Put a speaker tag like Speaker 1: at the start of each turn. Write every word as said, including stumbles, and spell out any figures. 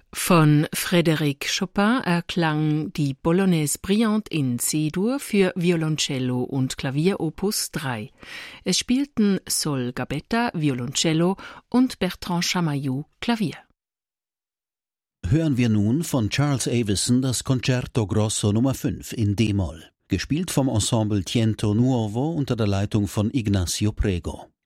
Speaker 1: Von Frédéric Chopin erklang die Polonaise Brillante in C-Dur für Violoncello und Klavier Opus drei. Es spielten Sol Gabetta, Violoncello und Bertrand Chamayou, Klavier.
Speaker 2: Hören wir nun von Charles Avison das Concerto Grosso Nummer fünf in D-Moll, gespielt vom Ensemble Tiento Nuovo unter der Leitung von Ignacio Prego.